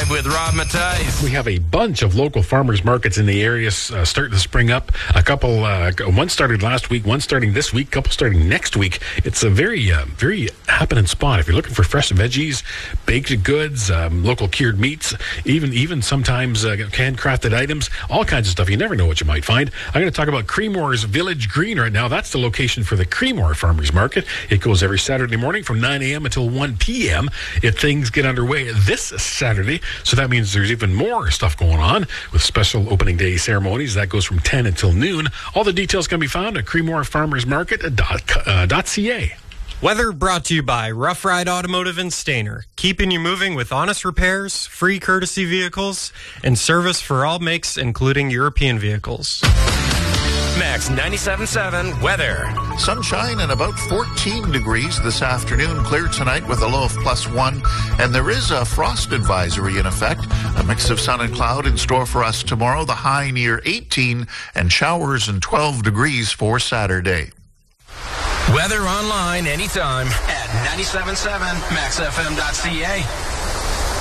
Drive with Rob Matthijs. We have a bunch of local farmers markets in the area starting to spring up. A couple, one started last week, one starting this week, couple starting next week. It's a very happening spot. If you're looking for fresh veggies, baked goods, local cured meats, even sometimes handcrafted items, all kinds of stuff. You never know what you might find. I'm going to talk about Creemore's Village Green right now. That's the location for the Creemore Farmers Market. It goes every Saturday morning from 9 a.m. until 1 p.m. If things get underway this Saturday, so that means there's even more stuff going on with special opening day ceremonies. That goes from 10 until noon. All the details can be found at creemorefarmersmarket.ca. Weather brought to you by Rough Ride Automotive and Stainer, keeping you moving with honest repairs, free courtesy vehicles, and service for all makes, including European vehicles. Max 97.7 weather. Sunshine and about 14 degrees this afternoon. Clear tonight with a low of +1. And there is a frost advisory in effect. A mix of sun and cloud in store for us tomorrow. The high near 18 and showers and 12 degrees for Saturday. Weather online anytime at 97.7maxfm.ca.